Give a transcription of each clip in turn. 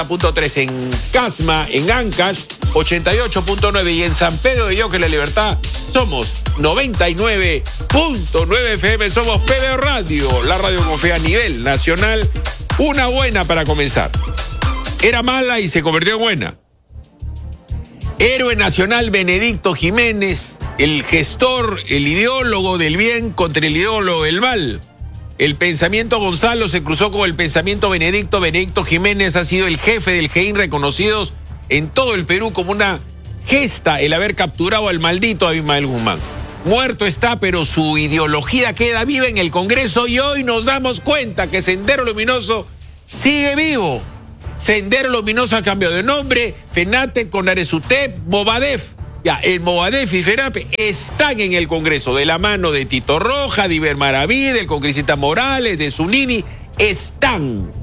.3 en Casma, en Ancash, 88.9 y en San Pedro de Yoque, La Libertad, somos 99.9 FM, somos PBO Radio, la radio con fe a nivel nacional, una buena para comenzar. Era mala y se convirtió en buena. Héroe nacional Benedicto Jiménez, el gestor, el ideólogo del bien contra el ideólogo del mal. El pensamiento Gonzalo se cruzó con el pensamiento Benedicto. Benedicto Jiménez ha sido el jefe del GEIN, reconocidos en todo el Perú como una gesta el haber capturado al maldito Abimael Guzmán. Muerto está, pero su ideología queda viva en el Congreso y hoy nos damos cuenta que Sendero Luminoso sigue vivo. Sendero Luminoso ha cambiado de nombre, FENATE con Aresutep, Movadef. Ya, el Movadef y FENAPE están en el Congreso, de la mano de Tito Roja, de Iber Maraví, del congresista Morales, de Zunini. Estando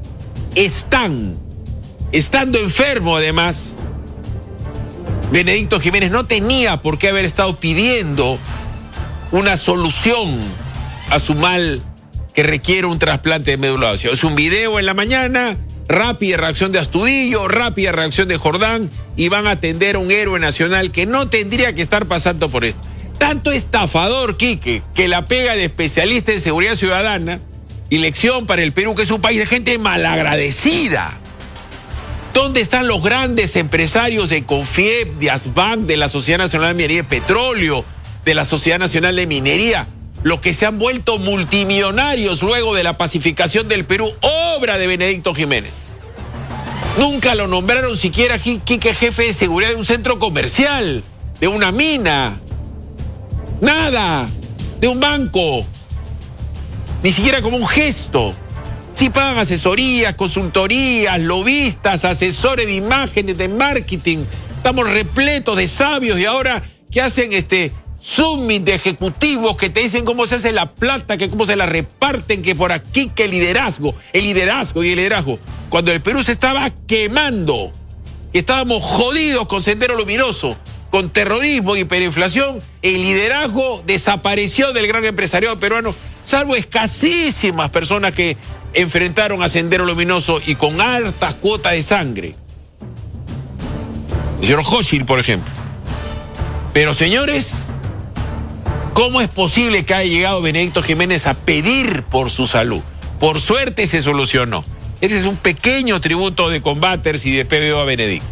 enfermo además. Benedicto Jiménez no tenía por qué haber estado pidiendo una solución a su mal que requiere un trasplante de médula ósea. Es un video en la mañana, rápida reacción de Astudillo, rápida reacción de Jordán, y van a atender a un héroe nacional que no tendría que estar pasando por esto. Tanto estafador, Quique, que la pega de especialista en seguridad ciudadana y lección para el Perú, que es un país de gente malagradecida. ¿Dónde están los grandes empresarios de Confiep, de Asbank, de la Sociedad Nacional de Minería y Petróleo, de la Sociedad Nacional de Minería? Los que se han vuelto multimillonarios luego de la pacificación del Perú, obra de Benedicto Jiménez. Nunca lo nombraron siquiera Quique jefe de seguridad de un centro comercial, de una mina, nada, de un banco, ni siquiera como un gesto. Sí pagan asesorías, consultorías, lobistas, asesores de imágenes, de marketing. Estamos repletos de sabios y ahora que hacen summit de ejecutivos que te dicen cómo se hace la plata, que cómo se la reparten, que por aquí, que el liderazgo. Cuando el Perú se estaba quemando, que estábamos jodidos con Sendero Luminoso, con terrorismo y hiperinflación, el liderazgo desapareció del gran empresariado peruano, salvo escasísimas personas que enfrentaron a Sendero Luminoso y con altas cuotas de sangre. El señor Hochil, por ejemplo. Pero, señores, ¿cómo es posible que haya llegado Benedicto Jiménez a pedir por su salud? Por suerte se solucionó. Ese es un pequeño tributo de Combaters y de PBO a Benedicto.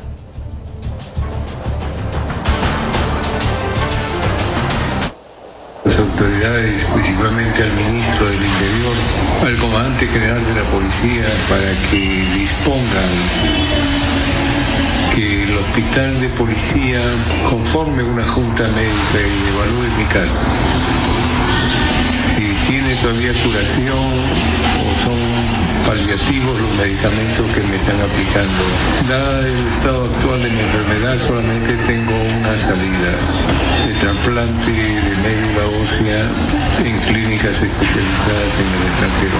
Las autoridades, principalmente al ministro del Interior, al comandante general de la policía, para que dispongan que el hospital de policía conforme una junta médica y evalúe mi caso. Si tiene todavía curación o son paliativos los medicamentos que me están aplicando. Dado el estado actual de mi enfermedad, solamente tengo una salida: de trasplante de médula ósea en clínicas especializadas en el extranjero.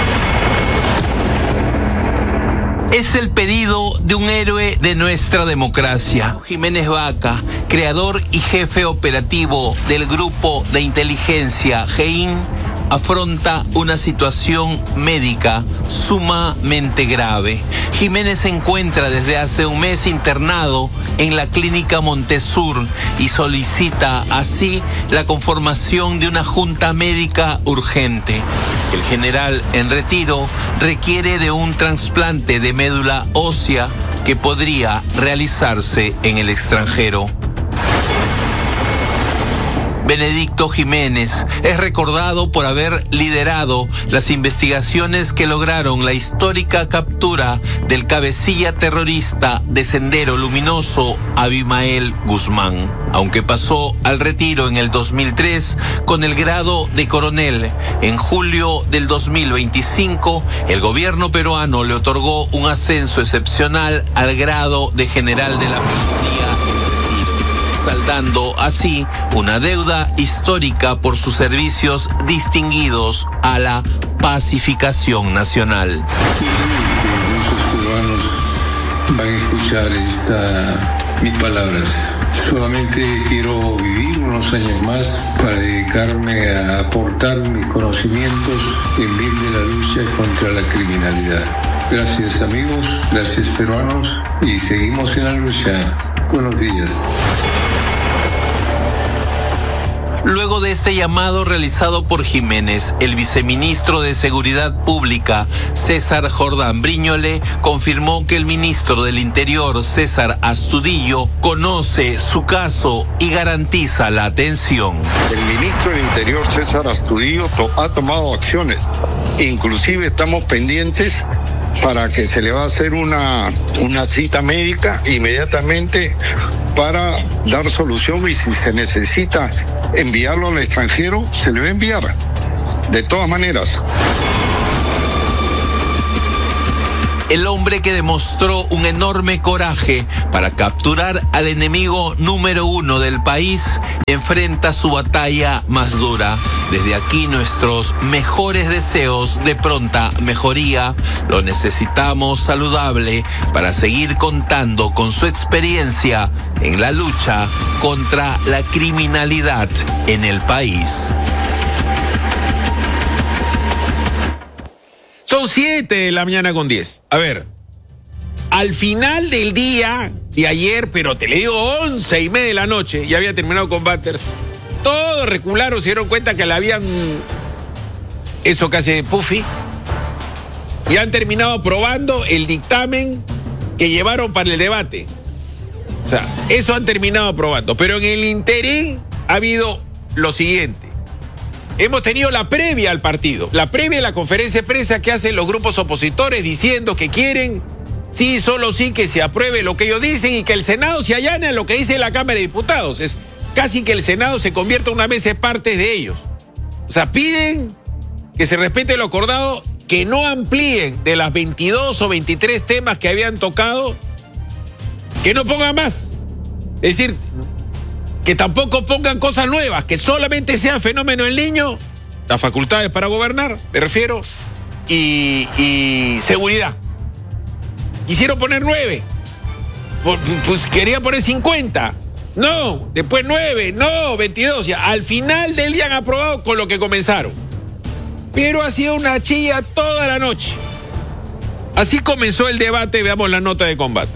Es el pedido de un héroe de nuestra democracia. Jiménez Vaca, creador y jefe operativo del grupo de inteligencia GEIN, afronta una situación médica sumamente grave. Jiménez se encuentra desde hace un mes internado en la clínica Montesur y solicita así la conformación de una junta médica urgente. El general en retiro requiere de un trasplante de médula ósea que podría realizarse en el extranjero. Benedicto Jiménez es recordado por haber liderado las investigaciones que lograron la histórica captura del cabecilla terrorista de Sendero Luminoso, Abimael Guzmán. Aunque pasó al retiro en el 2003 con el grado de coronel, en julio del 2025 el gobierno peruano le otorgó un ascenso excepcional al grado de general de la policía, saldando así una deuda histórica por sus servicios distinguidos a la pacificación nacional. Muchos cubanos van a escuchar mis palabras. Solamente quiero vivir unos años más para dedicarme a aportar mis conocimientos en bien de la lucha contra la criminalidad. Gracias amigos, gracias peruanos y seguimos en la lucha. Buenos días. Luego de este llamado realizado por Jiménez, el viceministro de Seguridad Pública, César Jordán Briñole, confirmó que el ministro del Interior, César Astudillo, conoce su caso y garantiza la atención. El ministro del Interior, César Astudillo, ha tomado acciones. Inclusive estamos pendientes para que se le va a hacer una cita médica inmediatamente para dar solución, y si se necesita enviarlo al extranjero, se le va a enviar. De todas maneras. El hombre que demostró un enorme coraje para capturar al enemigo número 1 del país enfrenta su batalla más dura. Desde aquí nuestros mejores deseos de pronta mejoría. Lo necesitamos saludable para seguir contando con su experiencia en la lucha contra la criminalidad en el país. Son 7:10 a.m. A ver, al final del día de ayer, pero te le digo 11:30 p.m, ya había terminado Combaters. Todos recularon, se dieron cuenta que le habían eso que hace Puffy. Y han terminado aprobando el dictamen que llevaron para el debate. O sea, eso han terminado aprobando. Pero en el interín ha habido lo siguiente. Hemos tenido la previa al partido, la previa a la conferencia de prensa que hacen los grupos opositores diciendo que quieren, sí, solo sí, que se apruebe lo que ellos dicen y que el Senado se allane a lo que dice la Cámara de Diputados. Es casi que el Senado se convierta en una mesa de partes de ellos. O sea, piden que se respete lo acordado, que no amplíen de las 22 o 23 temas que habían tocado, que no pongan más. Es decir, que tampoco pongan cosas nuevas, que solamente sea fenómeno del niño, las facultades para gobernar, me refiero, y seguridad. Quisieron poner 9, pues querían poner 50, no, después 9, no, 22, ya, al final del día han aprobado con lo que comenzaron. Pero ha sido una chilla toda la noche. Así comenzó el debate, veamos la nota de combate.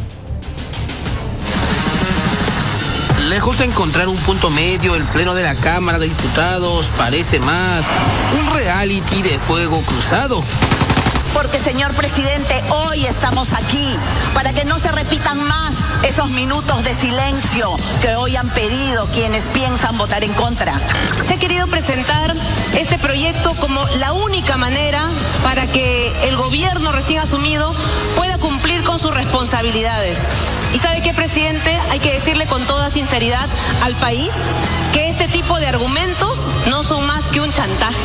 Lejos de encontrar un punto medio, el Pleno de la Cámara de Diputados parece más un reality de fuego cruzado. Porque, señor presidente, hoy estamos aquí para que no se repitan más esos minutos de silencio que hoy han pedido quienes piensan votar en contra. Se ha querido presentar este proyecto como la única manera para que el gobierno recién asumido pueda cumplir con sus responsabilidades. ¿Y sabe qué, presidente? Hay que decirle con toda sinceridad al país que este tipo de argumentos no son más que un chantaje.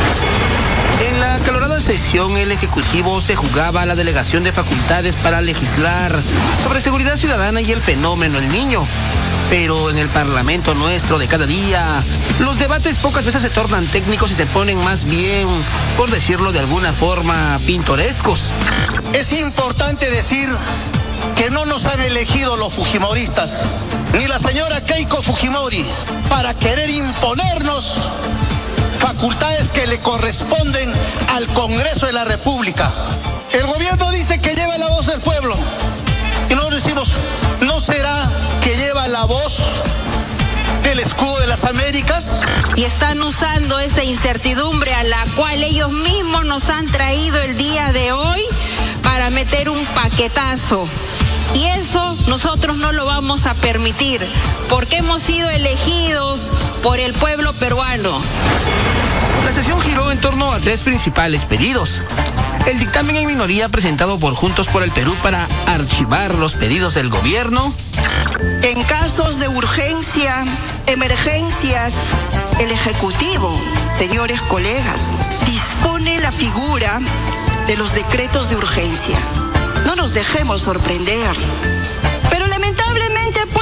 En la acalorada sesión, el Ejecutivo se jugaba la delegación de facultades para legislar sobre seguridad ciudadana y el fenómeno del niño. Pero en el Parlamento nuestro de cada día, los debates pocas veces se tornan técnicos y se ponen más bien, por decirlo de alguna forma, pintorescos. Es importante decir que no nos han elegido los fujimoristas, ni la señora Keiko Fujimori, para querer imponernos facultades que le corresponden al Congreso de la República. El gobierno dice que lleva la voz del pueblo y nosotros decimos, ¿no será que lleva la voz del escudo de las Américas? Y están usando esa incertidumbre a la cual ellos mismos nos han traído el día de hoy para meter un paquetazo. Y eso nosotros no lo vamos a permitir, porque hemos sido elegidos por el pueblo peruano. La sesión giró en torno a 3 principales pedidos. El dictamen en minoría presentado por Juntos por el Perú para archivar los pedidos del gobierno. En casos de urgencia, emergencias, el Ejecutivo, señores colegas, dispone la figura de los decretos de urgencia. No nos dejemos sorprender. Pero lamentablemente, pues,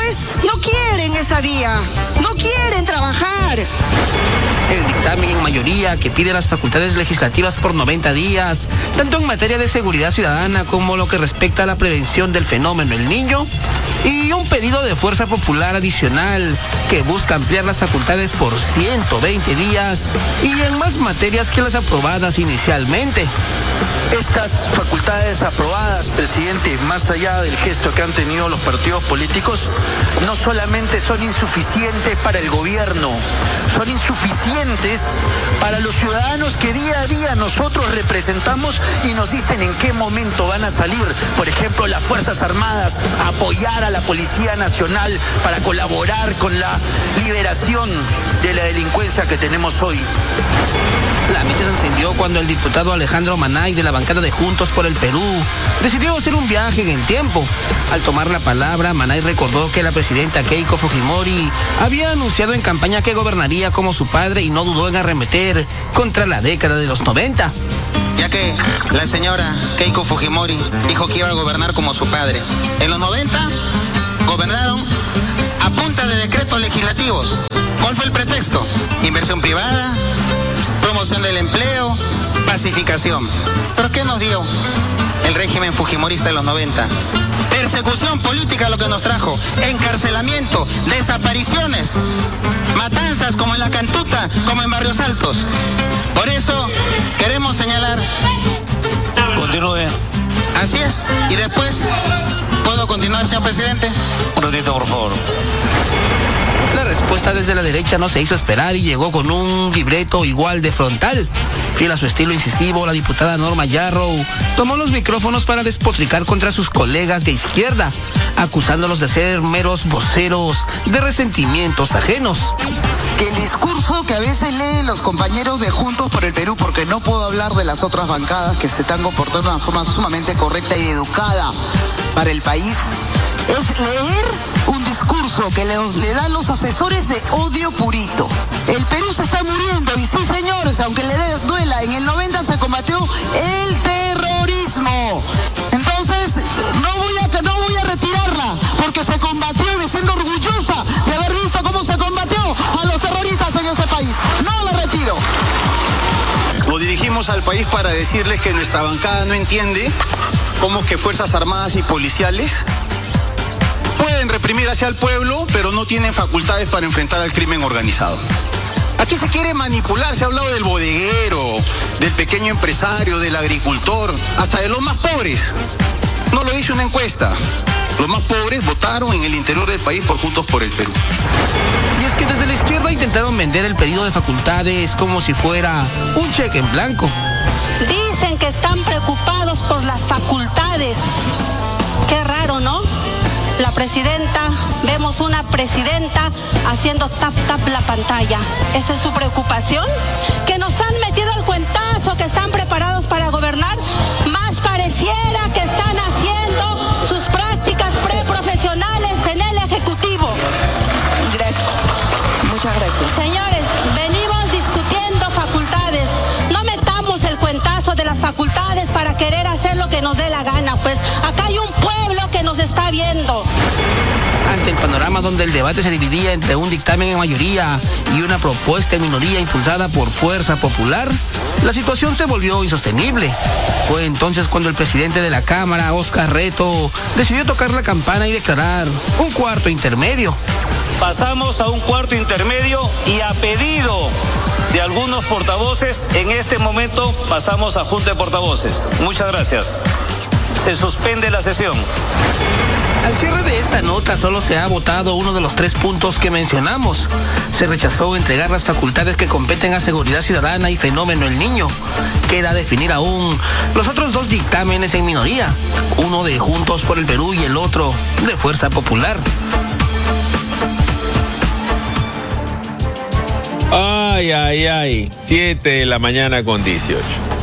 pues no quieren esa vía, no quieren trabajar. El dictamen en mayoría que pide las facultades legislativas por 90 días, tanto en materia de seguridad ciudadana como lo que respecta a la prevención del fenómeno El Niño, y un pedido de Fuerza Popular adicional que busca ampliar las facultades por 120 días y en más materias que las aprobadas inicialmente. Estas facultades aprobadas, presidente, más allá del gesto que han tenido los partidos políticos, no solamente son insuficientes para el gobierno, son insuficientes para los ciudadanos que día a día nosotros representamos y nos dicen en qué momento van a salir, por ejemplo, las Fuerzas Armadas, a apoyar a la Policía Nacional para colaborar con la liberación de la delincuencia que tenemos hoy. La mecha se encendió cuando el diputado Alejandro Manay, de la bancada de Juntos por el Perú, decidió hacer un viaje en el tiempo. Al tomar la palabra, Manay recordó que la presidenta Keiko Fujimori había anunciado en campaña que gobernaría como su padre y no dudó en arremeter contra la década de los 90. Ya que la señora Keiko Fujimori dijo que iba a gobernar como su padre. En los 90 gobernaron a punta de decretos legislativos. ¿Cuál fue el pretexto? Inversión privada, promoción del empleo, pacificación. ¿Pero qué nos dio el régimen fujimorista de los 90? Persecución política lo que nos trajo, encarcelamiento, desapariciones, matanzas como en La Cantuta, como en Barrios Altos. Por eso queremos señalar... Continúe. Así es. Y después, ¿puedo continuar, señor presidente? Un ratito, por favor. La respuesta desde la derecha no se hizo esperar y llegó con un libreto igual de frontal. Fiel a su estilo incisivo, la diputada Norma Yarrow tomó los micrófonos para despotricar contra sus colegas de izquierda, acusándolos de ser meros voceros de resentimientos ajenos. Que el discurso que a veces leen los compañeros de Juntos por el Perú, porque no puedo hablar de las otras bancadas que se están comportando de una forma sumamente correcta y educada para el país, es leer un discurso que le dan los asesores de odio purito. El Perú se está muriendo y sí, señores, aunque le duela, en el 90 se combatió el terrorismo. Entonces, no voy a retirarla, porque se combatió y me siento orgullosa de haber visto cómo se combatió a los terroristas en este país. No la retiro. Nos dirigimos al país para decirles que nuestra bancada no entiende cómo que Fuerzas Armadas y policiales pueden reprimir hacia el pueblo, pero no tienen facultades para enfrentar al crimen organizado. Aquí se quiere manipular, se ha hablado del bodeguero, del pequeño empresario, del agricultor, hasta de los más pobres. No lo dice una encuesta. Los más pobres votaron en el interior del país por Juntos por el Perú. Y es que desde la izquierda intentaron vender el pedido de facultades como si fuera un cheque en blanco. Dicen que están preocupados por las facultades. Qué raro, ¿no? La presidenta, vemos una presidenta haciendo tap la pantalla. ¿Eso es su preocupación? Que nos han metido el cuentazo, que están preparados para gobernar. Más pareciera que están haciendo sus prácticas preprofesionales en el Ejecutivo. Muchas gracias. Señores, venimos discutiendo facultades. No metamos el cuentazo de las facultades para querer hacer lo que nos dé la gana. Pues acá hay un pueblo que nos está viendo. Ante el panorama donde el debate se dividía entre un dictamen en mayoría y una propuesta en minoría impulsada por Fuerza Popular, la situación se volvió insostenible. Fue entonces cuando el presidente de la Cámara, Óscar Reto, decidió tocar la campana y declarar un cuarto intermedio. Pasamos a un cuarto intermedio y a pedido de algunos portavoces, en este momento pasamos a Junta de Portavoces. Muchas gracias. Se suspende la sesión. Al cierre de esta nota solo se ha votado uno de los 3 puntos que mencionamos. Se rechazó entregar las facultades que competen a seguridad ciudadana y fenómeno El Niño. Queda definir aún los otros 2 dictámenes en minoría, uno de Juntos por el Perú y el otro de Fuerza Popular. Ay, 7 de la mañana con 18.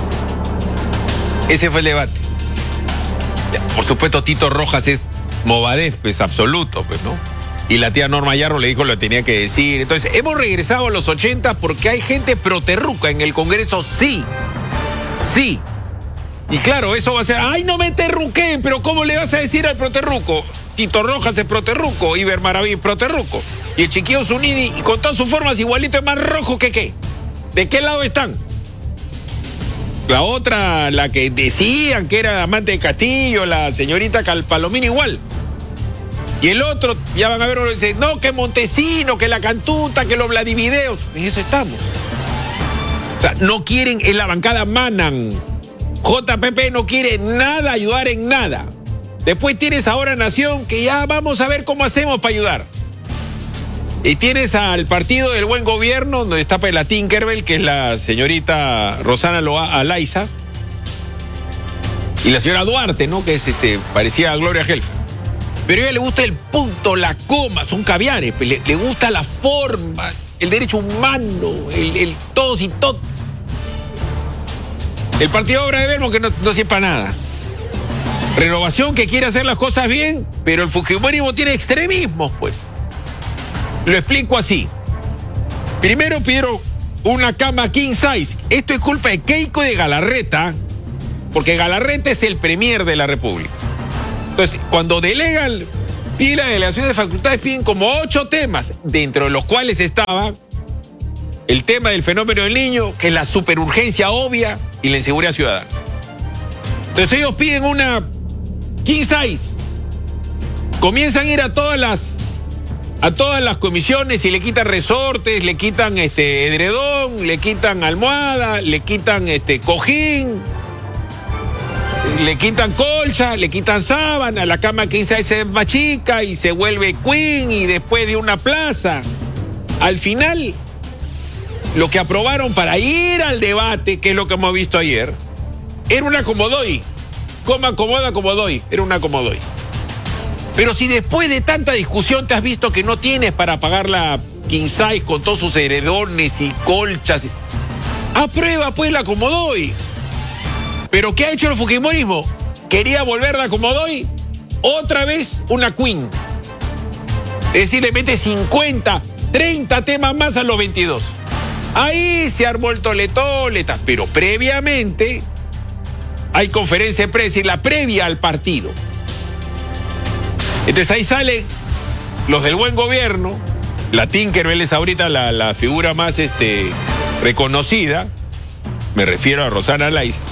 Ese fue el debate. Por supuesto, Tito Rojas es movadez, pues, absoluto, pues, ¿no? Y la tía Norma Yarrow le dijo lo que tenía que decir. Entonces, hemos regresado a los 80 porque hay gente proterruca en el Congreso, sí. Y claro, eso va a ser, ay, no me terruqué, pero ¿cómo le vas a decir al proterruco? Tito Rojas es Proterruco, Iber Maraví es Proterruco. Y el Chiquillo Zunini, y con todas sus formas, igualito es más rojo que qué. ¿De qué lado están? La otra, la que decían que era amante de Castillo, la señorita Palomino, igual. Y el otro, ya van a ver, uno dice, no, que Montesino, que la Cantuta, que los Vladivideos. En eso estamos. O sea, no quieren, en la bancada manan. JPP no quiere nada, ayudar en nada. Después tienes ahora Nación, que ya vamos a ver cómo hacemos para ayudar. Y tienes al Partido del Buen Gobierno, donde está la Tinkerbell, que es la señorita Rosana Alaiza. Y la señora Duarte, ¿no? Que es parecía a Gloria Helfer. Pero a ella le gusta el punto, la coma, son caviares. Le gusta la forma, el derecho humano, el todos y todo. El Partido Obra de Belmo, que no sirve para nada. Renovación, que quiere hacer las cosas bien, pero el fujimorismo tiene extremismos, pues. Lo explico así. Primero pidieron una cama king size. Esto es culpa de Keiko y de Galarreta, porque Galarreta es el premier de la República. Entonces, cuando delegan, piden la delegación de facultades, piden como 8 temas, dentro de los cuales estaba el tema del fenómeno del niño, que es la superurgencia obvia, y la inseguridad ciudadana. Entonces ellos piden una king size. Comienzan a ir a todas las comisiones y le quitan resortes, le quitan edredón, le quitan almohada, le quitan cojín, le quitan colcha, le quitan sábana, la cama king size es más chica y se vuelve queen y después de una plaza. Al final, lo que aprobaron para ir al debate, que es lo que hemos visto ayer, era una comodoy. Coma, acomoda, comodoy. Era una comodoy. Pero si después de tanta discusión te has visto que no tienes para pagar la king size con todos sus heredones y colchas, aprueba pues la comodoy. Pero ¿qué ha hecho el fujimorismo? Quería volverla comodoy otra vez una queen. Es decir, le mete 50, 30 temas más a los 22. Ahí se armó el toletoleta, pero previamente hay conferencia de prensa y la previa al partido. Entonces ahí salen los del buen gobierno, la Tinkerbell es ahorita la figura más reconocida, me refiero a Rosana Alaiza,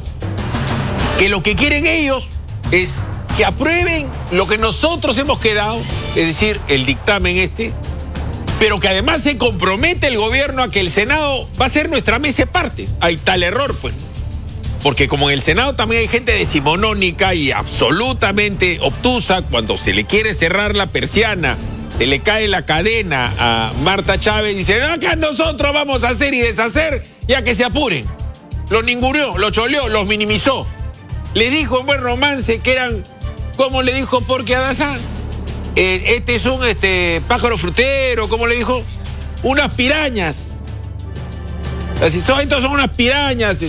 que lo que quieren ellos es que aprueben lo que nosotros hemos quedado, es decir, el dictamen pero que además se compromete el gobierno a que el Senado va a ser nuestra mesa de parte. Hay tal error, pues. Porque como en el Senado también hay gente decimonónica y absolutamente obtusa, cuando se le quiere cerrar la persiana, se le cae la cadena a Marta Chávez y dice, acá nosotros vamos a hacer y deshacer, ya que se apuren. Los ninguneó, los choleó, los minimizó. Le dijo en buen romance que eran, ¿cómo le dijo Porque Adazán? Este es un pájaro frutero, ¿cómo le dijo? Unas pirañas. Así, estos son unas pirañas.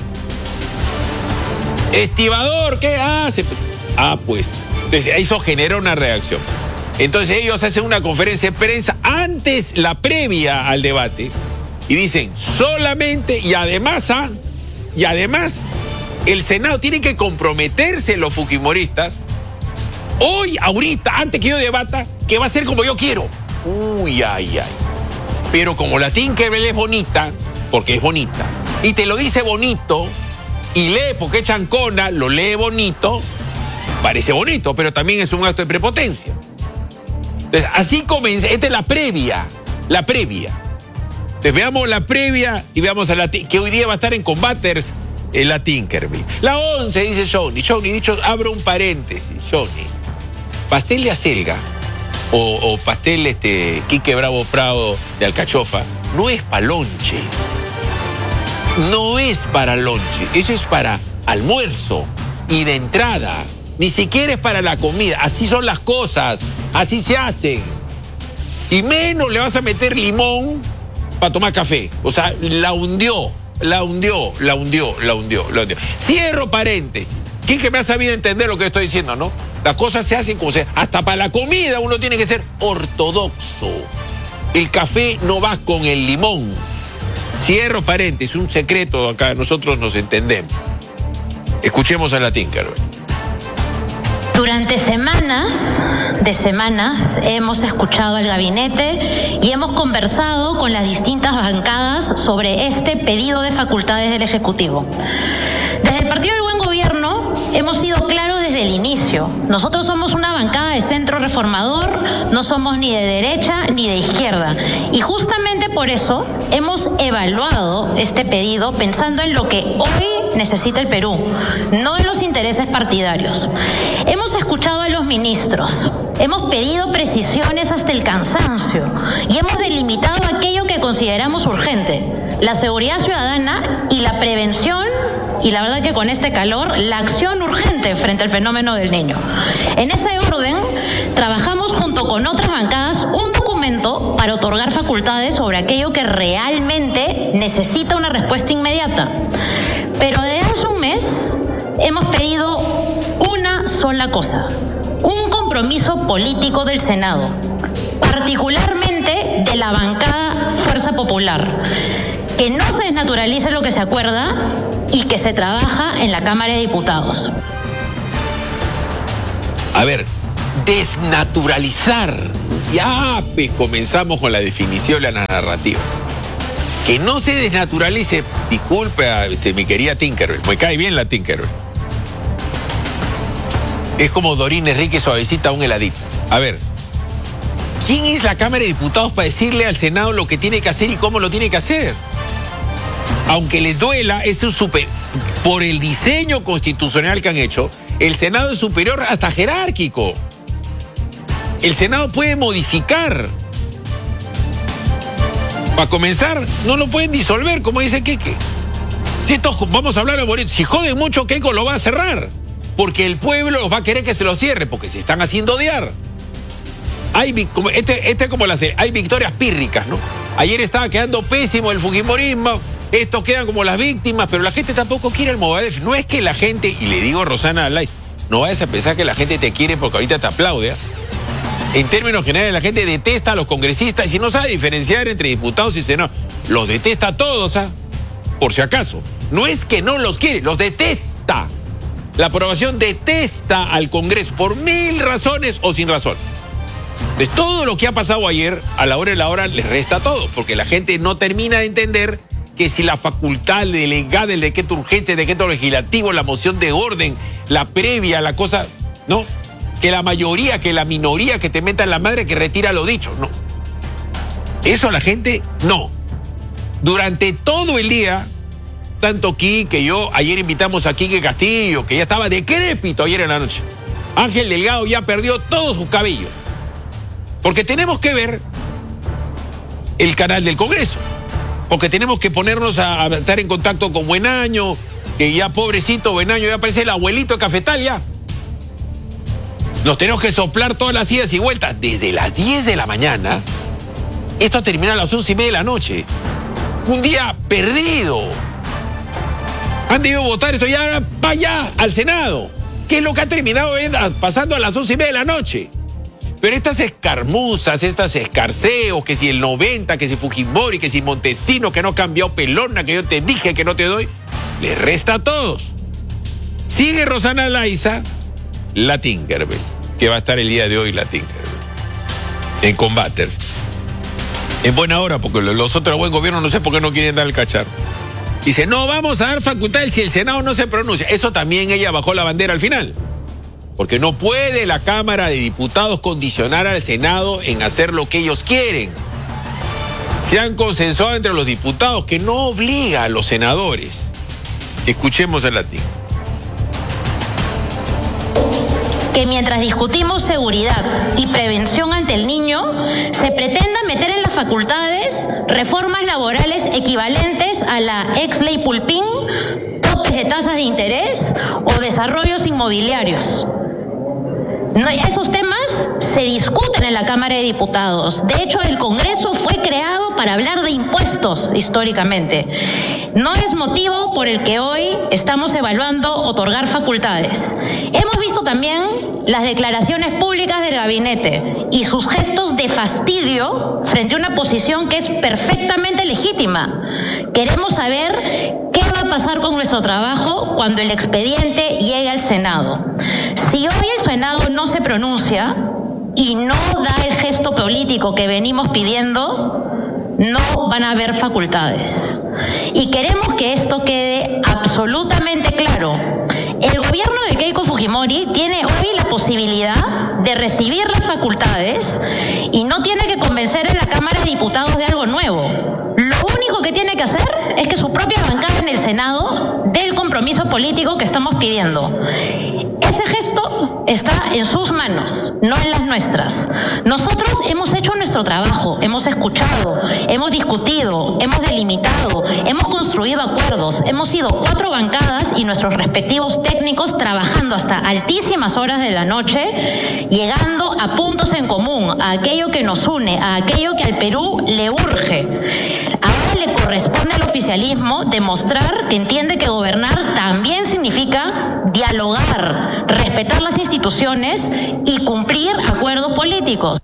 Estibador, ¿qué hace? Pues. Entonces, eso generó una reacción. Entonces ellos hacen una conferencia de prensa antes, la previa al debate, y dicen solamente, y además, el Senado tiene que comprometerse, los fujimoristas, hoy, ahorita, antes que yo debata, que va a ser como yo quiero. Uy, ay. Pero como la Tinkerbell es bonita, porque es bonita, y te lo dice bonito, y lee porque es chancona, lo lee bonito, parece bonito, pero también es un acto de prepotencia. Entonces, así comienza, esta es la previa. Entonces, veamos la previa y veamos a que hoy día va a estar en Combaters la Tinkerbell. La 11, dice Johnny, dicho, abro un paréntesis, Johnny. Pastel de acelga o pastel Quique Bravo Prado de alcachofa no es para lonche. No es para lonche, eso es para almuerzo y de entrada. Ni siquiera es para la comida. Así son las cosas, así se hacen. Y menos le vas a meter limón para tomar café. O sea, la hundió. Cierro paréntesis. ¿Quién que me ha sabido entender lo que estoy diciendo, no? Las cosas se hacen como se... Hasta para la comida uno tiene que ser ortodoxo. El café no va con el limón. Cierro paréntesis, un secreto acá, nosotros nos entendemos. Escuchemos a la Tinkerbell. Durante semanas de semanas hemos escuchado al gabinete y hemos conversado con las distintas bancadas sobre este pedido de facultades del Ejecutivo. Desde el Partido del Buen Gobierno hemos sido claros desde el inicio. Nosotros somos una bancada de centro reformador, no somos ni de derecha ni de izquierda. Y justamente por eso hemos evaluado este pedido pensando en lo que hoy necesita el Perú, no en los intereses partidarios. Hemos escuchado a los ministros, hemos pedido precisiones hasta el cansancio y hemos delimitado aquello que consideramos urgente, la seguridad ciudadana y la prevención, y la verdad que con este calor, la acción urgente frente al fenómeno del niño. En ese orden, trabajamos junto con otras bancadas un documento para otorgar facultades sobre aquello que realmente necesita una respuesta inmediata. Pero desde hace un mes hemos pedido una sola cosa: un compromiso político del Senado, particularmente de la bancada Fuerza Popular, que no se desnaturalice lo que se acuerda y que se trabaja en la Cámara de Diputados. A ver, desnaturalizar. Ya pues comenzamos con la definición de la narrativa. Que no se desnaturalice, disculpe a mi querida Tinkerbell, me cae bien la Tinkerbell. Es como Dorín Enrique suavecita a un heladito. A ver, ¿quién es la Cámara de Diputados para decirle al Senado lo que tiene que hacer y cómo lo tiene que hacer? Aunque les duela, es un por el diseño constitucional que han hecho, el Senado es superior hasta jerárquico. El Senado puede modificar. Para comenzar, no lo pueden disolver, como dice Keke. Si vamos a hablar de bonito, si joden mucho, Keiko lo va a cerrar. Porque el pueblo los va a querer que se lo cierre, porque se están haciendo odiar. Hay como la serie, hay victorias pírricas, ¿no? Ayer estaba quedando pésimo el fujimorismo, estos quedan como las víctimas, pero la gente tampoco quiere el Movadef. No es que la gente, y le digo a Rosana Alay, no vayas a pensar que la gente te quiere porque ahorita te aplaude, ¿eh? En términos generales, la gente detesta a los congresistas y no sabe diferenciar entre diputados y senadores. Los detesta a todos, ¿ah? Por si acaso. No es que no los quiere, los detesta. La aprobación detesta al Congreso por 1000 razones o sin razón. Entonces, todo lo que ha pasado ayer, a la hora de la hora, les resta todo, porque la gente no termina de entender que si la facultad delegada, el decreto urgente, el decreto legislativo, la moción de orden, la previa, la cosa, ¿no? Que la mayoría, que la minoría, que te meta en la madre, que retira lo dicho, no. Eso a la gente, no. Durante todo el día, tanto que yo, ayer invitamos a Quique Castillo, que ya estaba decrépito ayer en la noche. Ángel Delgado ya perdió todo su cabello. Porque tenemos que ver el canal del Congreso. Porque tenemos que ponernos a estar en contacto con Buenaño, que ya pobrecito Buenaño ya parece el abuelito de Cafetal ya. Nos tenemos que soplar todas las idas y vueltas desde las 10 de la mañana. Esto termina a las 11:30 de la noche. Un día perdido. Han debido votar esto ya para allá, al Senado. ¿Qué es lo que ha terminado pasando a las 11:30 de la noche? Pero estas escarmuzas, estas escarceos, que si el 90, que si Fujimori, que si Montesino, que no cambió Pelona, que yo te dije que no te doy, les resta a todos. Sigue Rosana Laiza, la Tinkerbell, que va a estar el día de hoy la Tinkerbell, en combate. En buena hora, porque los otros buen gobierno no sé por qué no quieren dar el cacharro. Dice, no vamos a dar facultades si el Senado no se pronuncia. Eso también ella bajó la bandera al final. Porque no puede la Cámara de Diputados condicionar al Senado en hacer lo que ellos quieren. Se han consensuado entre los diputados que no obliga a los senadores. Escuchemos al latín. Que mientras discutimos seguridad y prevención ante el niño, se pretenda meter en las facultades reformas laborales equivalentes a la ex ley Pulpín, topes de tasas de interés o desarrollos inmobiliarios. No, esos temas se discuten en la Cámara de Diputados. De hecho, el Congreso fue creado para hablar de impuestos históricamente. No es motivo por el que hoy estamos evaluando otorgar facultades. Hemos visto también las declaraciones públicas del gabinete y sus gestos de fastidio frente a una posición que es perfectamente legítima. Queremos saber qué va a pasar con nuestro trabajo cuando el expediente llegue al Senado. Si hoy el Senado no se pronuncia, y no da el gesto político que venimos pidiendo, no van a haber facultades. Y queremos que esto quede absolutamente claro. El gobierno de Keiko Fujimori tiene hoy la posibilidad de recibir las facultades y no tiene que convencer en la Cámara de Diputados de algo nuevo. Lo único que tiene que hacer es que su propia bancada en el Senado dé el compromiso político que estamos pidiendo. Ese gesto está en sus manos, no en las nuestras. Nosotros hemos hecho nuestro trabajo, hemos escuchado, hemos discutido, hemos delimitado, hemos construido acuerdos, hemos ido 4 bancadas y nuestros respectivos técnicos trabajando hasta altísimas horas de la noche, llegando a puntos en común, a aquello que nos une, a aquello que al Perú le urge. Ahora le corresponde al oficialismo demostrar que entiende que gobernar también significa dialogar, respetar las instituciones y cumplir acuerdos políticos.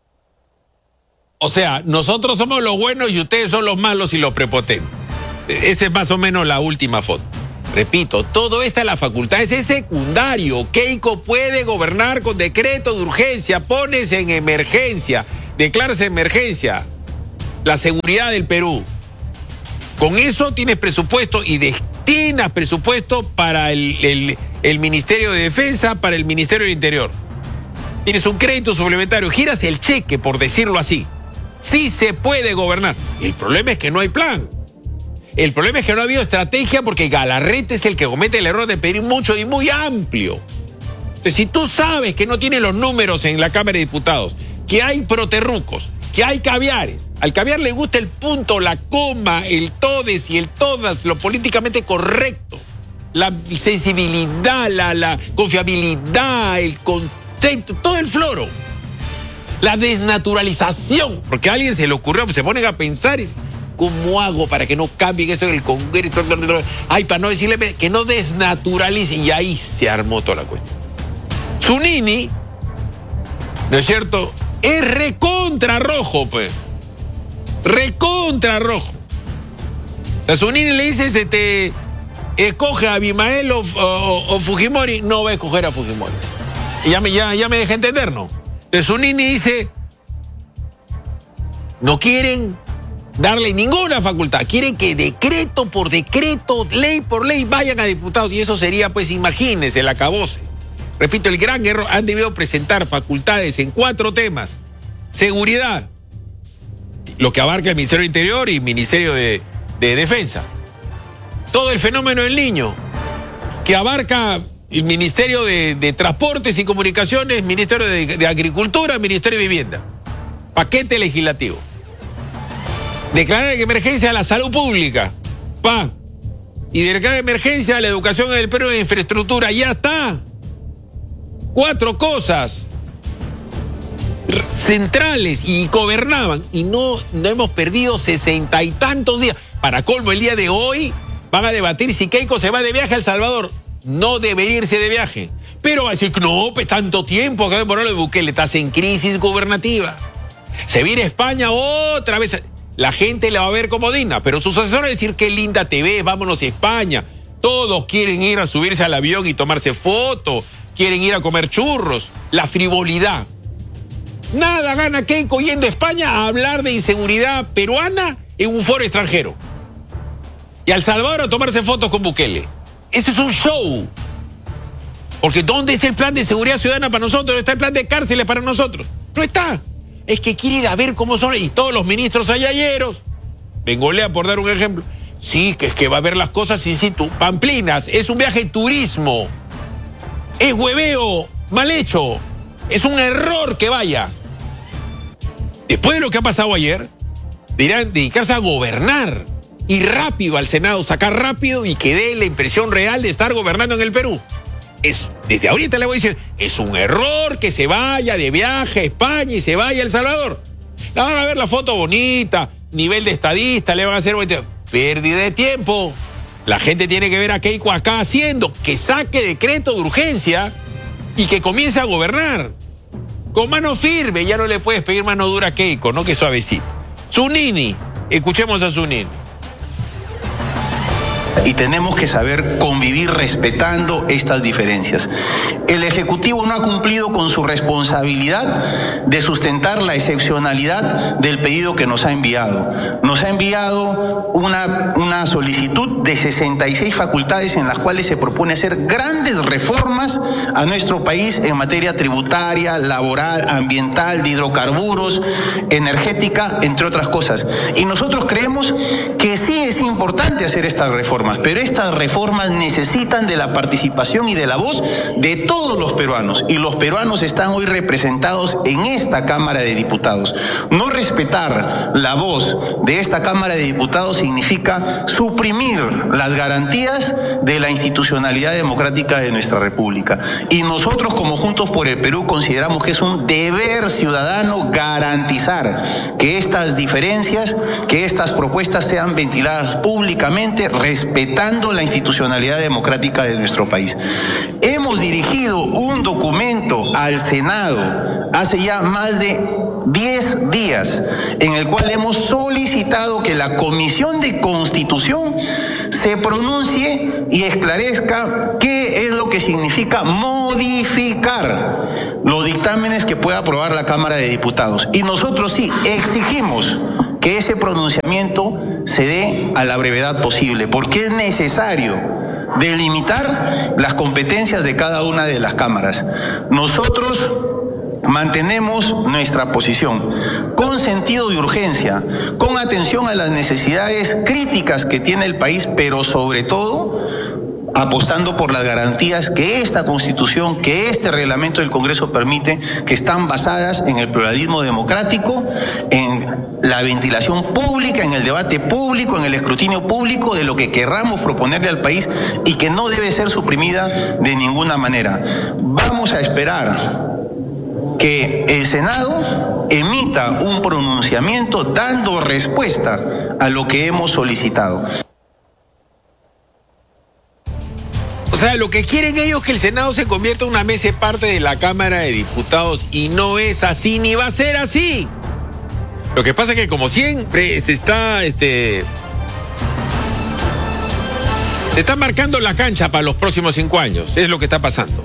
O sea, nosotros somos los buenos y ustedes son los malos y los prepotentes. Esa es más o menos la última foto. Repito, todo esta la facultad es secundario. Keiko puede gobernar con decreto de urgencia, pones en emergencia, declaras emergencia la seguridad del Perú. Con eso tienes presupuesto y destinas presupuesto para el Ministerio de Defensa, para el Ministerio del Interior. Tienes un crédito suplementario, giras el cheque, por decirlo así. Sí se puede gobernar. El problema es que no hay plan. El problema es que no ha habido estrategia porque Galarrete es el que comete el error de pedir mucho y muy amplio. Entonces, si tú sabes que no tiene los números en la Cámara de Diputados, que hay proterrucos, que hay caviares, al caviar le gusta el punto, la coma, el todes y el todas, lo políticamente correcto, la sensibilidad, la confiabilidad, el concepto, todo el floro. La desnaturalización, porque a alguien se le ocurrió, pues se ponen a pensar, ¿cómo hago para que no cambien eso en el Congreso? Ay, para no decirle que no desnaturalicen. Y ahí se armó toda la cuestión. Zunini, ¿no es cierto?, es recontra rojo, pues. Recontra rojo. A Zunini le dice, escoge a Abimael o Fujimori. No va a escoger a Fujimori. Y ya me deja entender, ¿no? Entonces Zunini dice, no quieren darle ninguna facultad, quieren que decreto por decreto, ley por ley vayan a diputados, y eso sería, pues, imagínense, el acabose. Repito, el gran error. Han debido presentar facultades en 4 temas. Seguridad, lo que abarca el Ministerio del Interior y Ministerio de Defensa. Todo el fenómeno del niño, que abarca el Ministerio de Transportes y Comunicaciones, Ministerio de Agricultura, Ministerio de Vivienda. Paquete legislativo. Declarar emergencia a la salud pública. Y declarar emergencia a la educación en el Perú de infraestructura. Ya está. 4 cosas centrales y gobernaban. Y no hemos perdido 60 y tantos días. Para colmo, el día de hoy van a debatir si Keiko se va de viaje a El Salvador. No debería irse de viaje. Pero va a decir, no, pues tanto tiempo acá en Morales de Bukele, estás en crisis gubernativa. Se viene a España otra vez. La gente la va a ver como digna, pero sus asesores van a decir, qué linda te ves, vámonos a España. Todos quieren ir a subirse al avión y tomarse fotos, quieren ir a comer churros. La frivolidad. Nada gana Keiko yendo a España a hablar de inseguridad peruana en un foro extranjero. Y a El Salvador a tomarse fotos con Bukele. Eso es un show. Porque ¿dónde es el plan de seguridad ciudadana para nosotros? ¿Dónde está el plan de cárceles para nosotros? No está. Es que quiere ir a ver cómo son. Y todos los ministros ayayeros, Bengolea por dar un ejemplo, sí, que es que va a ver las cosas in situ. Pamplinas, es un viaje de turismo. Es hueveo mal hecho. Es un error que vaya. Después de lo que ha pasado ayer, dirán dedicarse a gobernar. Ir rápido al Senado, sacar rápido y que dé la impresión real de estar gobernando en el Perú. Desde ahorita le voy a decir, es un error que se vaya de viaje a España y se vaya a El Salvador. Le van a ver la foto bonita, nivel de estadista, le van a hacer pérdida de tiempo. La gente tiene que ver a Keiko acá haciendo, que saque decreto de urgencia y que comience a gobernar. Con mano firme, ya no le puedes pedir mano dura a Keiko, no que suavecito. Zunini, escuchemos a Zunini. Y tenemos que saber convivir respetando estas diferencias. el Ejecutivo no ha cumplido con su responsabilidad de sustentar la excepcionalidad del pedido que nos ha enviado. Nos ha enviado una solicitud de 66 facultades en las cuales se propone hacer grandes reformas a nuestro país en materia tributaria, laboral, ambiental, de hidrocarburos, energética, entre otras cosas. Y nosotros creemos que sí es importante hacer estas reformas, pero estas reformas necesitan de la participación y de la voz de todos los peruanos, y los peruanos están hoy representados en esta Cámara de Diputados. No respetar la voz de esta Cámara de Diputados significa suprimir las garantías de la institucionalidad democrática de nuestra República. Y nosotros, como Juntos por el Perú, consideramos que es un deber ciudadano garantizar que estas diferencias, que estas propuestas sean ventiladas públicamente, respetando la institucionalidad democrática de nuestro país. Hemos dirigido un documento al Senado hace ya más de 10 días, en el cual hemos solicitado que la Comisión de Constitución se pronuncie y esclarezca qué es lo que significa modificar los dictámenes que pueda aprobar la Cámara de Diputados. Y nosotros sí exigimos que ese pronunciamiento se dé a la brevedad posible, porque es necesario delimitar las competencias de cada una de las cámaras. Nosotros mantenemos nuestra posición con sentido de urgencia, con atención a las necesidades críticas que tiene el país, pero sobre todo apostando por las garantías que esta Constitución, que este reglamento del Congreso permite, que están basadas en el pluralismo democrático, en la ventilación pública, en el debate público, en el escrutinio público de lo que querramos proponerle al país, y que no debe ser suprimida de ninguna manera. Vamos a esperar que el Senado emita un pronunciamiento dando respuesta a lo que hemos solicitado. O sea, lo que quieren ellos es que el Senado se convierta en una mesa parte de la Cámara de Diputados, y no es así ni va a ser así. Lo que pasa es que, como siempre, se está marcando la cancha para los próximos 5 años. Es lo que está pasando.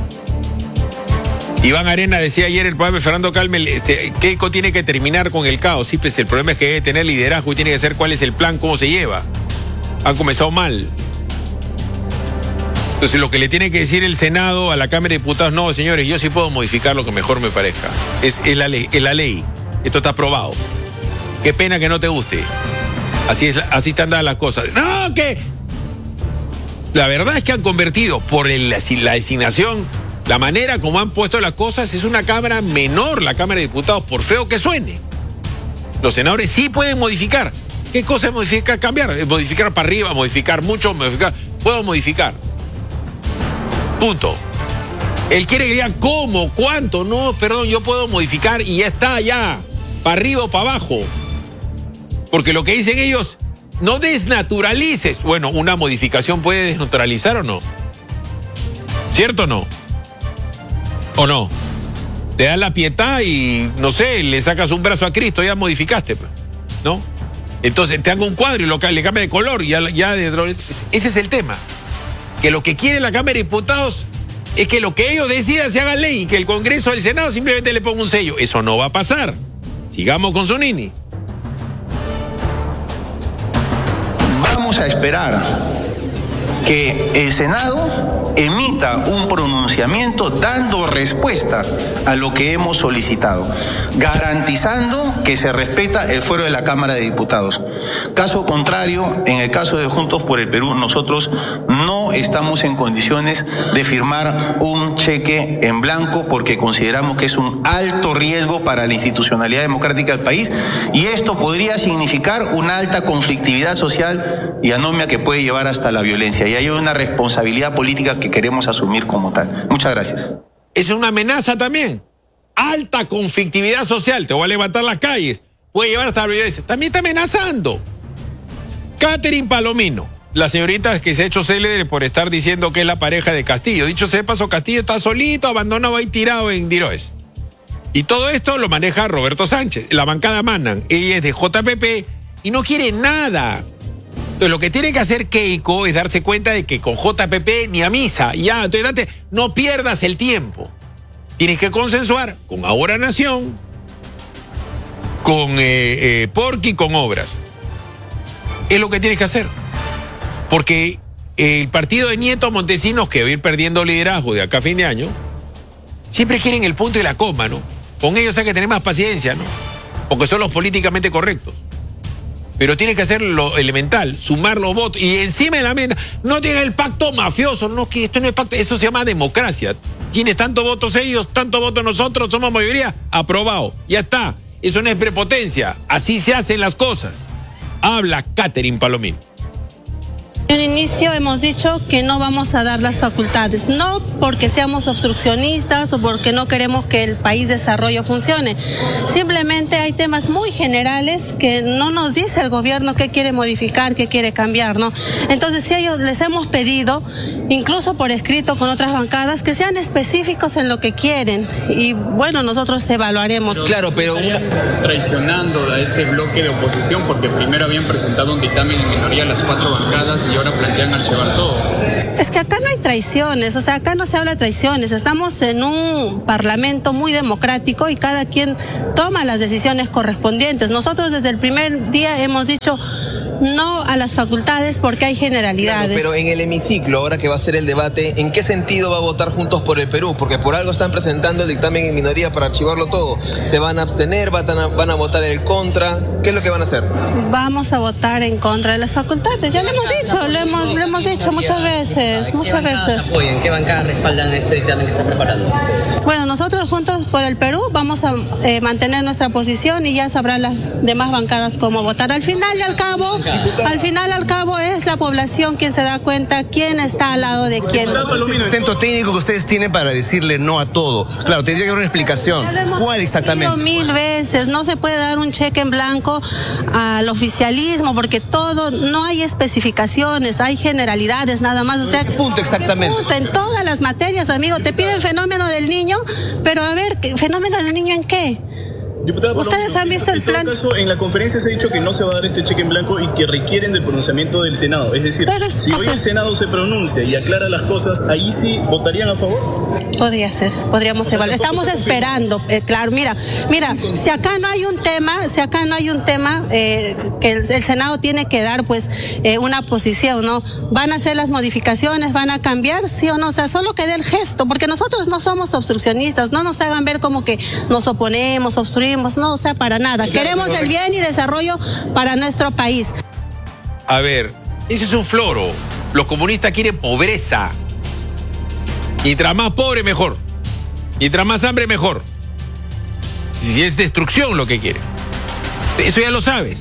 Iván Arena decía ayer el programa de Fernando Calme, Keiko tiene que terminar con el caos. Sí, pues el problema es que debe tener liderazgo y tiene que saber cuál es el plan, cómo se lleva. Han comenzado mal. Entonces, lo que le tiene que decir el Senado a la Cámara de Diputados: no, señores, yo sí puedo modificar lo que mejor me parezca. Es la ley. Esto está aprobado. Qué pena que no te guste. Así están dadas las cosas. No, que la verdad es que han convertido por la designación, la manera como han puesto las cosas, es una Cámara menor, la Cámara de Diputados, por feo que suene. Los senadores sí pueden modificar. ¿Qué cosa es modificar? Cambiar. Modificar para arriba, modificar mucho, modificar. Puedo modificar. Punto. Él quiere que digan cómo, cuánto. No, perdón, yo puedo modificar y ya está, ya. Para arriba o para abajo. Porque lo que dicen ellos, no desnaturalices. Bueno, una modificación puede desnaturalizar o no. ¿Cierto o no? ¿O no? Te das la pietad y, no sé, le sacas un brazo a Cristo, ya modificaste, ¿no? Entonces te hago un cuadro y le cambia de color y ya ese es el tema. Que lo que quiere la Cámara de Diputados es que lo que ellos decidan se haga ley y que el Congreso del Senado simplemente le ponga un sello. Eso no va a pasar. Sigamos con Zunini. Vamos a esperar que el Senado emita un pronunciamiento dando respuesta a lo que hemos solicitado, garantizando que se respeta el fuero de la Cámara de Diputados. Caso contrario, en el caso de Juntos por el Perú, nosotros no estamos en condiciones de firmar un cheque en blanco, porque consideramos que es un alto riesgo para la institucionalidad democrática del país, y esto podría significar una alta conflictividad social y anomia que puede llevar hasta la violencia. Y hay una responsabilidad política que queremos asumir como tal. Muchas gracias. Es una amenaza también. Alta conflictividad social. Te voy a levantar las calles. Puede llevar hasta la violencia. También está amenazando. Catherine Palomino, la señorita que se ha hecho célebre por estar diciendo que es la pareja de Castillo. Dicho sea de paso, Castillo está solito, abandonado ahí, tirado en Diroes. Y todo esto lo maneja Roberto Sánchez. La bancada mandan. Ella es de JPP y no quiere nada. Entonces, lo que tiene que hacer Keiko es darse cuenta de que con JPP ni a misa. Ya, entonces no pierdas el tiempo. Tienes que consensuar con Ahora Nación, con Porky, con Obras. Es lo que tienes que hacer. Porque el partido de Nieto Montesinos, que va a ir perdiendo liderazgo de acá a fin de año, siempre quieren el punto y la coma, ¿no? Con ellos hay que tener más paciencia, ¿no? Porque son los políticamente correctos. Pero tiene que hacer lo elemental, sumar los votos. Y encima de la mesa, no tienen el pacto mafioso. No, que esto no es pacto, eso se llama democracia. Tienes tantos votos ellos, tantos votos nosotros, somos mayoría, aprobado. Ya está. Eso no es prepotencia. Así se hacen las cosas. Habla Catherine Palomín. En el inicio hemos dicho que no vamos a dar las facultades, no porque seamos obstruccionistas o porque no queremos que el país desarrollo funcione. Simplemente hay temas muy generales que no nos dice el gobierno qué quiere modificar, qué quiere cambiar, ¿no? Entonces, si ellos les hemos pedido, incluso por escrito con otras bancadas, que sean específicos en lo que quieren. Y bueno, nosotros evaluaremos. Claro, pero traicionando a este bloque de oposición, porque primero habían presentado un dictamen en minoría las 4 bancadas y ahora plantean archivar todo. Es que acá no hay traiciones, o sea, acá no se habla de traiciones. Estamos en un parlamento muy democrático y cada quien toma las decisiones correspondientes. Nosotros desde el primer día hemos dicho no a las facultades porque hay generalidades. Claro, pero en el hemiciclo, ahora que va a ser el debate, ¿en qué sentido va a votar Juntos por el Perú? Porque por algo están presentando el dictamen en minoría para archivarlo todo. ¿Se van a abstener? ¿Van a votar en contra? ¿Qué es lo que van a hacer? Vamos a votar en contra de las facultades. Ya lo hemos dicho, lo hemos dicho muchas veces. ¿En qué bancadas respaldan este dictamen que está preparando? Bueno, nosotros Juntos por el Perú vamos a mantener nuestra posición y ya sabrán las demás bancadas cómo votar. Al final y al cabo es la población quien se da cuenta quién está al lado de quién. El sustento técnico que ustedes tienen para decirle no a todo. Claro, tendría que haber una explicación. ¿Cuál exactamente? 1000 veces. No se puede dar un cheque en blanco al oficialismo porque todo, no hay especificaciones, hay generalidades nada más. O sea, ¿qué punto exactamente? En todas las materias, amigo. Te piden fenómeno del niño, pero a ver, ¿fenómeno del niño en qué? Diputada, ¿ustedes han visto el plan? En todo caso, en la conferencia se ha dicho que no se va a dar este cheque en blanco y que requieren del pronunciamiento del Senado. Es decir, si hoy el Senado se pronuncia y aclara las cosas, ¿ahí sí votarían a favor? Podría ser, podríamos evaluar. Estamos esperando, claro, mira, si acá no hay un tema que el Senado tiene que dar pues una posición, ¿no? ¿Van a hacer las modificaciones? ¿Van a cambiar? ¿Sí o no? O sea, solo que dé el gesto, porque nosotros no somos obstruccionistas, no nos hagan ver como que nos oponemos, obstruimos, no, o sea, para nada. Queremos el bien y desarrollo para nuestro país. A ver, ese es un floro. Los comunistas quieren pobreza. Mientras más pobre, mejor. Mientras más hambre, mejor. Si es destrucción lo que quiere. Eso ya lo sabes.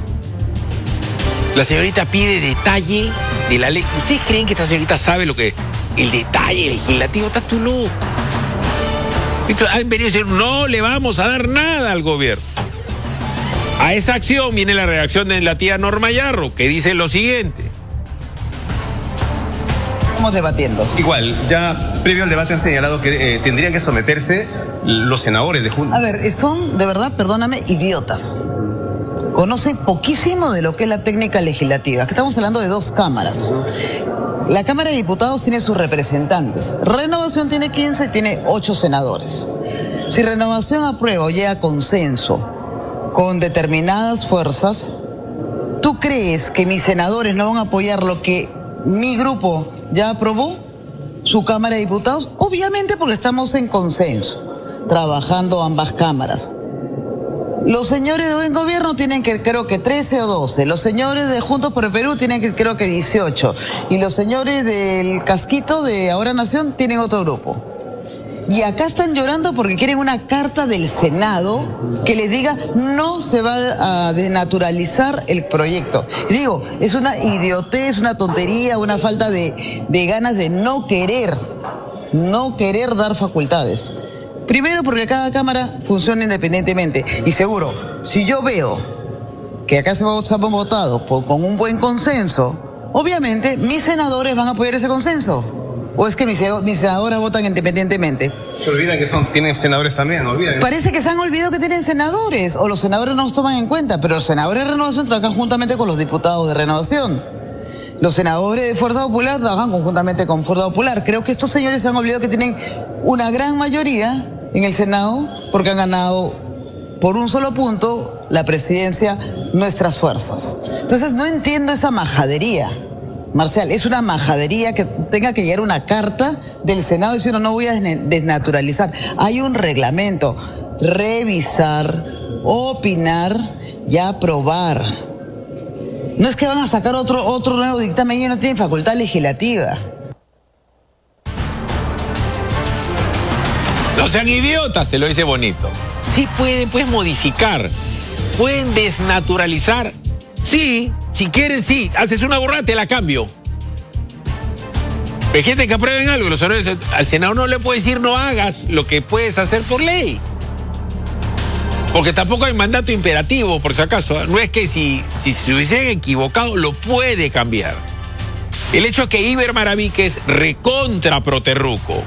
La señorita pide detalle de la ley. ¿Ustedes creen que esta señorita sabe lo que el detalle legislativo? Está tú loco. Han venido a decir, no le vamos a dar nada al gobierno. A esa acción viene la reacción de la tía Norma Yarro, que dice lo siguiente. Estamos debatiendo. Igual, ya previo al debate han señalado que tendrían que someterse los senadores de Junta. A ver, son, de verdad, perdóname, idiotas. Conocen poquísimo de lo que es la técnica legislativa. Que estamos hablando de 2 cámaras. La Cámara de Diputados tiene sus representantes. Renovación tiene 15 y tiene 8 senadores. Si Renovación aprueba o llega a consenso con determinadas fuerzas, ¿tú crees que mis senadores no van a apoyar lo que mi grupo ya aprobó? ¿Su Cámara de Diputados? Obviamente porque estamos en consenso, trabajando ambas cámaras. Los señores de buen gobierno tienen que, creo que 13 o 12. Los señores de Juntos por el Perú tienen que, creo que 18. Y los señores del casquito de Ahora Nación tienen otro grupo. Y acá están llorando porque quieren una carta del Senado que les diga no se va a denaturalizar el proyecto. Y digo, es una idiotez, una tontería, una falta de ganas de no querer dar facultades. Primero porque cada cámara funciona independientemente. Y seguro, si yo veo que acá se ha votado con un buen consenso, obviamente mis senadores van a apoyar ese consenso. ¿O es que mis senadores votan independientemente? Se olvidan que tienen senadores también, no olviden. Parece que se han olvidado que tienen senadores, o los senadores no los toman en cuenta, pero los senadores de Renovación trabajan juntamente con los diputados de Renovación. Los senadores de Fuerza Popular trabajan conjuntamente con Fuerza Popular. Creo que estos señores se han olvidado que tienen una gran mayoría en el Senado porque han ganado por un solo punto la presidencia nuestras fuerzas. Entonces no entiendo esa majadería, Marcial. Es una majadería que tenga que llegar una carta del Senado diciendo no voy a desnaturalizar. Hay un reglamento. Revisar, opinar y aprobar. No es que van a sacar otro nuevo dictamen y no tienen facultad legislativa. No sean idiotas, se lo dice bonito. Sí pueden, pues, modificar. Pueden desnaturalizar. Sí, si quieren, sí. Haces una borrada, te la cambio. Hay gente que aprueben algo. Al Senado no le puede decir no hagas lo que puedes hacer por ley. Porque tampoco hay mandato imperativo, por si acaso. No es que si se hubiesen equivocado, lo puede cambiar. El hecho es que Iber Maraví, que es recontra proterruco,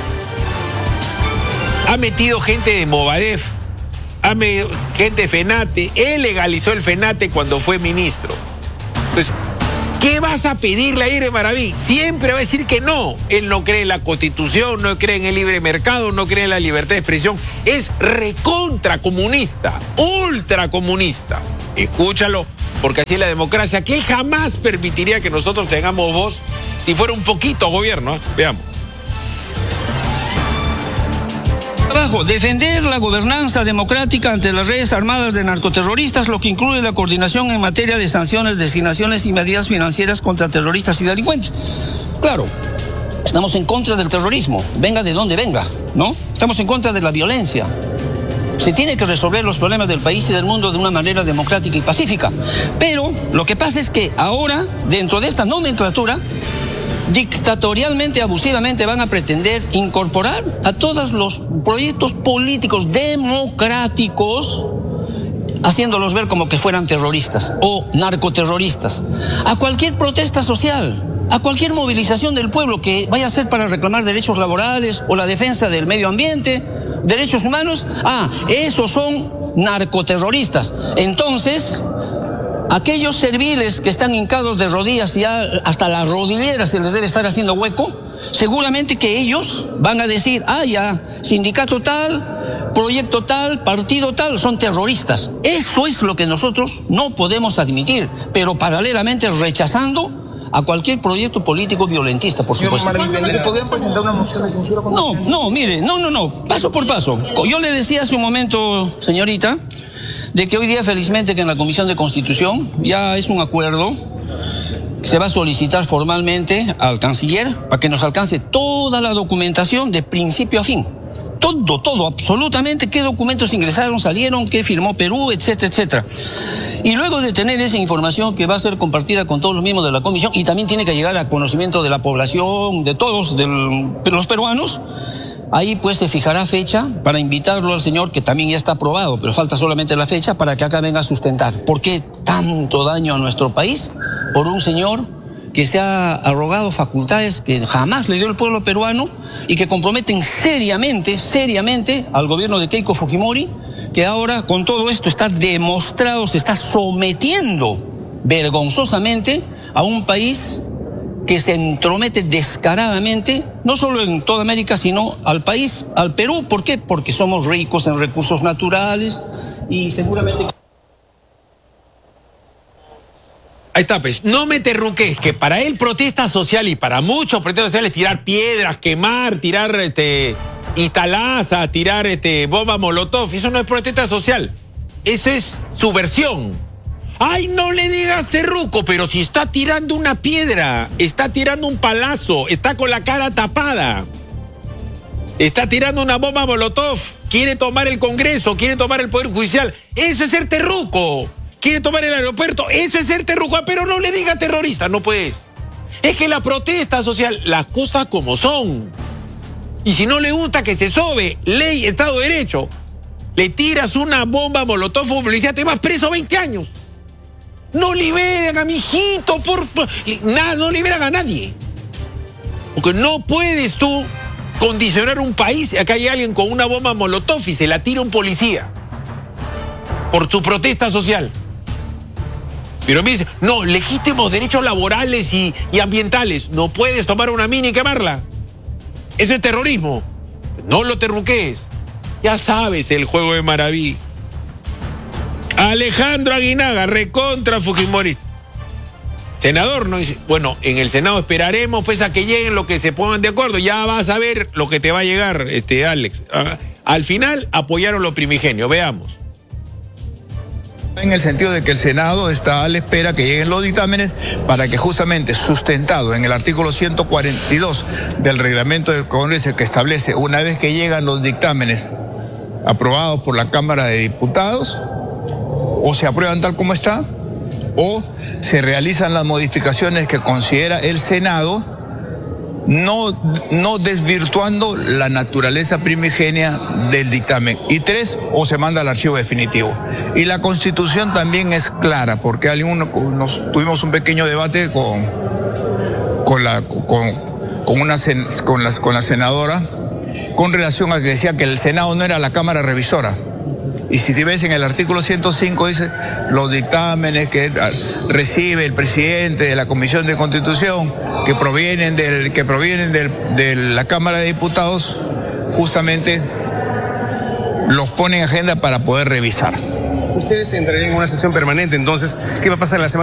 ha metido gente de Movadef, gente de FENATE. Él legalizó el FENATE cuando fue ministro. Entonces, ¿qué vas a pedirle a Iber Maraví? Siempre va a decir que no. Él no cree en la Constitución, no cree en el libre mercado, no cree en la libertad de expresión. Es recontra comunista, ultra comunista. Escúchalo, porque así es la democracia, que él jamás permitiría que nosotros tengamos voz si fuera un poquito gobierno, ¿eh? Veamos. Trabajo, defender la gobernanza democrática ante las redes armadas de narcoterroristas, lo que incluye la coordinación en materia de sanciones, designaciones y medidas financieras contra terroristas y delincuentes. Claro, estamos en contra del terrorismo, venga de donde venga, ¿no? Estamos en contra de la violencia. Se tiene que resolver los problemas del país y del mundo de una manera democrática y pacífica. Pero lo que pasa es que ahora, dentro de esta nomenclatura, dictatorialmente, abusivamente van a pretender incorporar a todos los proyectos políticos democráticos, haciéndolos ver como que fueran terroristas o narcoterroristas, a cualquier protesta social, a cualquier movilización del pueblo que vaya a ser para reclamar derechos laborales o la defensa del medio ambiente, derechos humanos. Esos son narcoterroristas. Entonces, aquellos serviles que están hincados de rodillas y ya hasta las rodilleras se les debe estar haciendo hueco, seguramente que ellos van a decir, ya, sindicato tal, proyecto tal, partido tal, son terroristas. Eso es lo que nosotros no podemos admitir, pero paralelamente rechazando a cualquier proyecto político violentista, por supuesto. ¿Se podrían presentar una moción de censura? No, paso por paso. Yo le decía hace un momento, señorita, de que hoy día felizmente que en la Comisión de Constitución ya es un acuerdo que se va a solicitar formalmente al canciller para que nos alcance toda la documentación de principio a fin. Todo, absolutamente, qué documentos ingresaron, salieron, qué firmó Perú, etcétera, etcétera. Y luego de tener esa información que va a ser compartida con todos los miembros de la comisión y también tiene que llegar a conocimiento de la población, de todos, de los peruanos, ahí pues se fijará fecha para invitarlo al señor, que también ya está aprobado, pero falta solamente la fecha para que acá venga a sustentar. ¿Por qué tanto daño a nuestro país por un señor que se ha arrogado facultades que jamás le dio el pueblo peruano y que comprometen seriamente al gobierno de Keiko Fujimori, que ahora con todo esto está demostrado, se está sometiendo vergonzosamente a un país que se entromete descaradamente, no solo en toda América, sino al país, al Perú? ¿Por qué? Porque somos ricos en recursos naturales y seguramente... Ahí está, pues. No me terruques, que para él protesta social y para muchos protestas sociales tirar piedras, quemar, tirar instalaza, tirar bomba molotov, eso no es protesta social. Eso es subversión. Ay, no le digas terruco, pero si está tirando una piedra, está tirando un palazo, está con la cara tapada, está tirando una bomba molotov, quiere tomar el Congreso, quiere tomar el Poder Judicial, eso es ser terruco. Quiere tomar el aeropuerto, eso es ser terruco, pero no le diga terrorista, no puedes. Es que la protesta social, las cosas como son. Y si no le gusta que se sobe ley, Estado de Derecho, le tiras una bomba molotov o policía, te vas preso 20 años. No liberan a mi hijito, no liberan a nadie. Porque no puedes tú condicionar un país. Acá hay alguien con una bomba molotov y se la tira un policía por su protesta social. Pero me dice, no, legítimos derechos laborales y ambientales. No puedes tomar una mina y quemarla. Eso es terrorismo. No lo terruquees. Ya sabes el juego de Maraví. Alejandro Aguinaga, recontra Fujimori. Senador, ¿no? Dice, bueno, en el Senado esperaremos pues a que lleguen los que se pongan de acuerdo. Ya vas a ver lo que te va a llegar, Alex. Al final apoyaron lo primigenio. Veamos. En el sentido de que el Senado está a la espera que lleguen los dictámenes para que justamente sustentado en el artículo 142 del reglamento del Congreso que establece una vez que llegan los dictámenes aprobados por la Cámara de Diputados, o se aprueban tal como está, o se realizan las modificaciones que considera el Senado, no desvirtuando la naturaleza primigenia del dictamen. Y 3, o se manda al archivo definitivo. Y la Constitución también es clara, porque tuvimos un pequeño debate con la senadora con relación a que decía que el Senado no era la Cámara Revisora. Y si te ves en el artículo 105 dice los dictámenes que recibe el presidente de la Comisión de Constitución que provienen de la Cámara de Diputados, justamente los pone en agenda para poder revisar. Ustedes entrarían en una sesión permanente, entonces, ¿qué va a pasar la semana?